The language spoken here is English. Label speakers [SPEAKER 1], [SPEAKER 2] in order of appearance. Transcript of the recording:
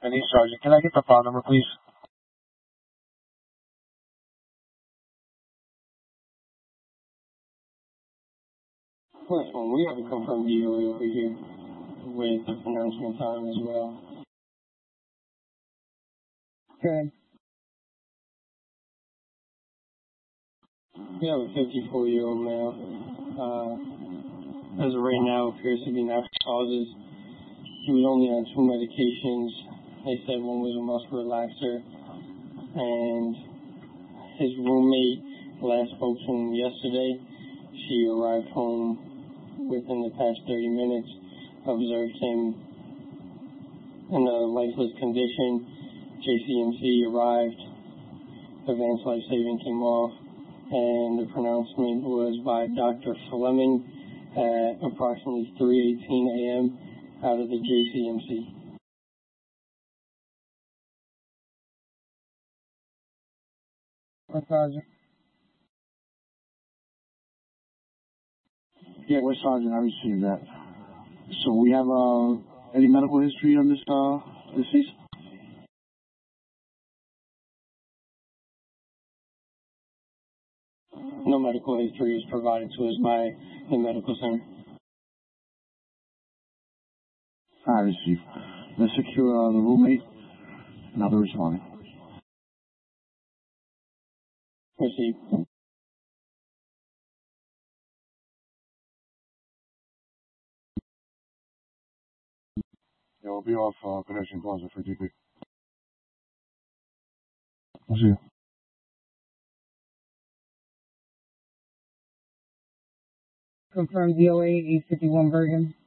[SPEAKER 1] Any Sergeant, can I get the file number, please?
[SPEAKER 2] First one, we have a confirmed DOA over here with the pronouncement time as well.
[SPEAKER 3] Okay.
[SPEAKER 2] We have a 54-year-old male. As of right now, appears to be natural causes. He was only on 2 medications. They said one was a muscle relaxer, and his roommate last spoke to him yesterday. She arrived home within the past 30 minutes, observed him in a lifeless condition. JCMC arrived, advanced life saving came off, and the pronouncement was by Dr. Fleming at approximately 3:18 a.m. out of the JCMC.
[SPEAKER 3] Sergeant.
[SPEAKER 1] Yeah, West Sergeant, I received that. So we have any medical history on this deceased?
[SPEAKER 2] No medical history is provided to us by the medical center.
[SPEAKER 1] I received. Let's secure the roommate and other responding.
[SPEAKER 2] Received.
[SPEAKER 1] Yeah, we'll be off connection closet for DP. We'll see you.
[SPEAKER 3] Confirmed DOA 851 Bergen.